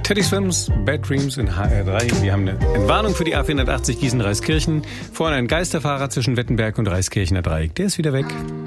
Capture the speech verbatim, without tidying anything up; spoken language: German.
Teddy Swims, Bad Dreams in H R drei. Wir haben eine Entwarnung für die A vierhundertachtzig Gießen-Reiskirchen. Vorne ein Geisterfahrer zwischen Wettenberg und Reiskirchener Dreieck. Der ist wieder weg.